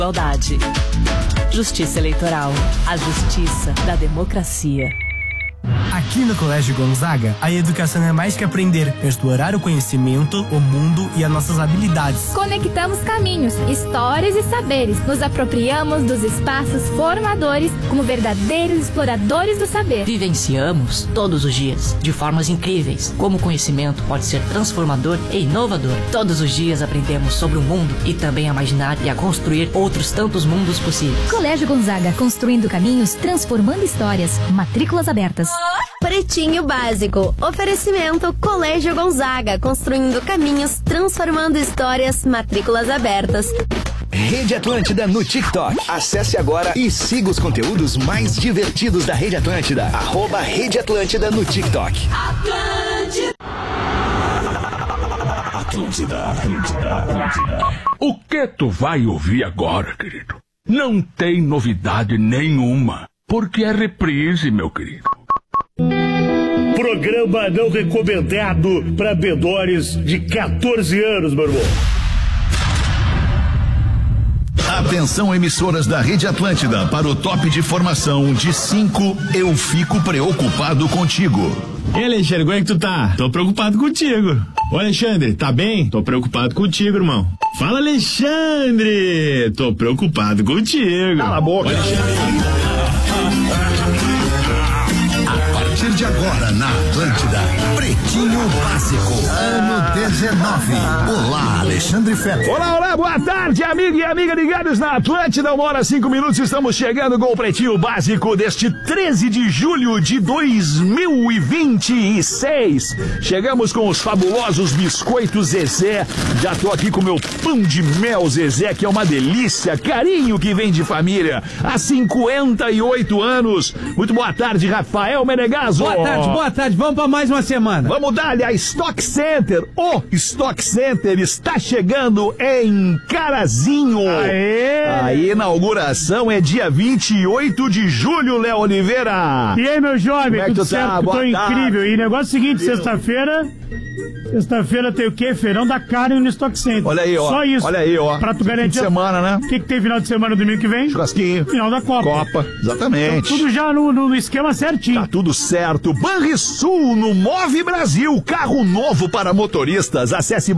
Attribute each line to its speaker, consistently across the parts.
Speaker 1: Igualdade. Justiça eleitoral. A justiça da democracia.
Speaker 2: Aqui no Colégio Gonzaga, a educação é mais que aprender, é explorar o conhecimento, o mundo e as nossas habilidades.
Speaker 3: Conectamos caminhos, histórias e saberes. Nos apropriamos dos espaços formadores como verdadeiros exploradores do saber.
Speaker 4: Vivenciamos todos os dias, de formas incríveis, como o conhecimento pode ser transformador e inovador. Todos os dias aprendemos sobre o mundo e também a imaginar e a construir outros tantos mundos possíveis.
Speaker 5: Colégio Gonzaga, construindo caminhos, transformando histórias. Matrículas abertas.
Speaker 6: Pretinho Básico. Oferecimento Colégio Gonzaga, construindo caminhos, transformando histórias. Matrículas abertas.
Speaker 7: Rede Atlântida no TikTok. Acesse agora e siga os conteúdos mais divertidos da Rede Atlântida. @Rede Atlântida no TikTok.
Speaker 8: Atlântida. O que tu vai ouvir agora, querido? Não tem novidade nenhuma, porque é reprise, meu querido.
Speaker 9: Programa não recomendado para menores de 14 anos, meu irmão.
Speaker 10: Atenção, emissoras da Rede Atlântida, para o top de formação de 5, eu fico preocupado contigo.
Speaker 11: E Alexandre, como é que tu tá? Tô preocupado contigo. Ô Alexandre, tá bem? Tô preocupado contigo, irmão. Fala, Alexandre! Tô preocupado contigo.
Speaker 9: Cala a boca.
Speaker 10: A partir de agora, na Atlântida, Pretinho Básico, ano 19. Olá, Alexandre Fetter.
Speaker 12: Olá, boa tarde, amigo e amiga ligados na Atlântida, 1h05, estamos chegando com o Pretinho Básico deste 13 de julho de 2026. Chegamos com os fabulosos biscoitos Zezé, já tô aqui com meu pão de mel Zezé, que é uma delícia, carinho que vem de família, há 58 anos. Muito boa tarde, Rafael Menegaso.
Speaker 13: Boa tarde, vamos para mais uma semana.
Speaker 12: Vamos dar-lhe a Stock Center. O Stock Center está chegando em Carazinho.
Speaker 13: Aê!
Speaker 12: A inauguração é dia 28 de julho, Léo Oliveira.
Speaker 13: E aí, meu jovem, tudo certo?
Speaker 12: Tá?
Speaker 13: Tô incrível. E negócio seguinte, sexta-feira tem o quê? Feirão da carne no Stock Center.
Speaker 12: Olha aí, ó.
Speaker 13: Só isso.
Speaker 12: Olha aí, ó.
Speaker 13: Pra tu garantir.
Speaker 12: Fim de semana, né?
Speaker 13: O que tem final de semana domingo que vem?
Speaker 12: Churrasquinho.
Speaker 13: Final da Copa.
Speaker 12: Exatamente.
Speaker 13: Então, tudo já no esquema certinho.
Speaker 12: Tá tudo certo. Banrisul no Move Brasil. Carro novo para motoristas. Acesse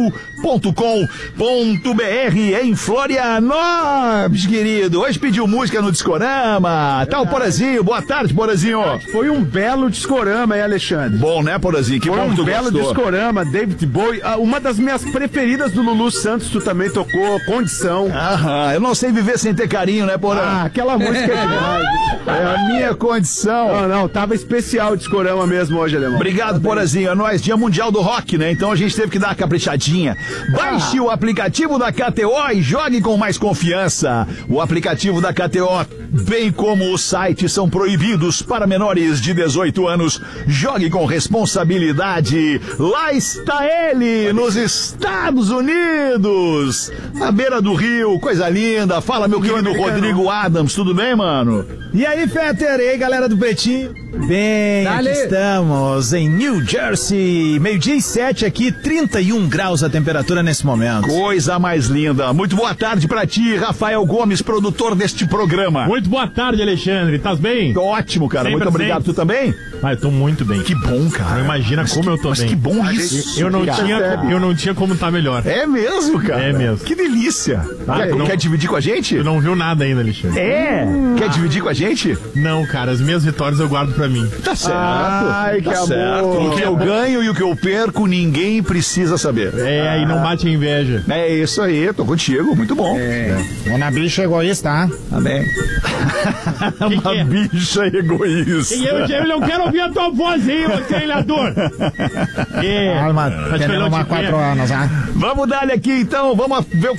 Speaker 12: banrisul.com.br em Florianópolis, querido. Hoje pediu música no Discorama. Tá o Porazinho. Boa tarde, Porazinho.
Speaker 14: Foi um belo Discorama, hein, Alexandre?
Speaker 12: Bom, né, Porazinho? Que
Speaker 14: foi
Speaker 12: bom que tu
Speaker 14: belo
Speaker 12: gostou.
Speaker 14: Discorama, David Bowie. Uma das minhas preferidas do Lulu Santos, tu também tocou, Condição.
Speaker 12: Aham, eu não sei viver sem ter carinho, né, Porã?
Speaker 14: Ah, aquela música é demais.
Speaker 12: É a minha condição.
Speaker 14: Não, tava especial o Discorama mesmo hoje, Alemão.
Speaker 12: Obrigado, Porazinho. É nóis, Dia Mundial do Rock, né? Então a gente teve que dar uma caprichadinha. Baixe o aplicativo da KTO e jogue com mais confiança. O aplicativo da KTO, bem como o site, são proibidos para menores de 18 anos. Jogue com responsabilidade. Lá está ele, nos Estados Unidos, à beira do rio, coisa linda. Fala, meu querido Rodrigo Adams, tudo bem, mano?
Speaker 15: E aí, Fetter, e aí, galera do Pretinho? Bem, aqui estamos em New Jersey, 12:07 aqui, 31 graus a temperatura nesse momento.
Speaker 12: Coisa mais linda. Muito boa tarde pra ti, Rafael Gomes, produtor deste programa.
Speaker 11: Muito boa tarde, Alexandre. Tás bem?
Speaker 12: Tô ótimo, cara.
Speaker 11: Sempre
Speaker 12: muito obrigado. Tu também?
Speaker 11: Ah, eu tô muito bem.
Speaker 12: Que bom, cara.
Speaker 11: Não imagina como eu tô bem.
Speaker 12: Que bom isso.
Speaker 11: Eu não tinha como tá melhor.
Speaker 12: É mesmo, cara?
Speaker 11: É mesmo.
Speaker 12: Que delícia. Quer dividir com a gente?
Speaker 11: Tu não viu nada ainda, Alexandre.
Speaker 12: Quer dividir com a gente?
Speaker 11: Não, cara. As minhas vitórias eu guardo pra mim.
Speaker 12: Tá certo.
Speaker 14: Ai, que
Speaker 12: certo.
Speaker 14: amor.
Speaker 12: O que eu ganho e o que eu perco, ninguém precisa saber.
Speaker 11: Aí não bate a inveja.
Speaker 12: É isso aí, tô contigo, muito bom.
Speaker 15: Uma bicha egoísta, tá?
Speaker 12: Tá bem. Uma bicha egoísta.
Speaker 11: Eu não quero ouvir a tua voz aí, ô treinador.
Speaker 15: Calma, temos 4 anos, ah.
Speaker 12: Vamos dar aqui então, vamos ver o